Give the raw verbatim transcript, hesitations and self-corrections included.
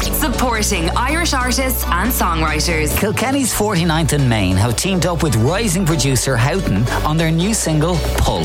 supporting Irish artists and songwriters. Kilkenny's forty-ninth and Main have teamed up with rising producer Houghton on their new single, Pulse.